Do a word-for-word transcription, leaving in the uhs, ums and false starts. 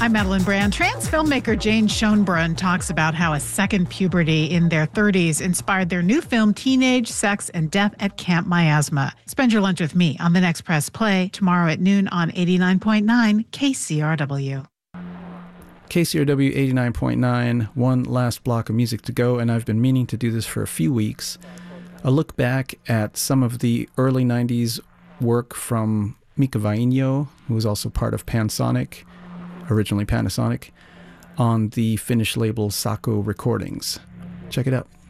I'm Madeline Brand. Trans filmmaker Jane Schoenbrunn talks about how a second puberty in their thirties inspired their new film Teenage Sex and Death at Camp Miasma. Spend your lunch with me on The Next Press Play tomorrow at noon on eighty-nine point nine K C R W. K C R W eighty-nine point nine, one last block of music to go, and I've been meaning to do this for a few weeks. A look back at some of the early nineties work from Mika Vainio, who was also part of Pansonic, originally Panasonic, on the Finnish label Sako Recordings. Check it out.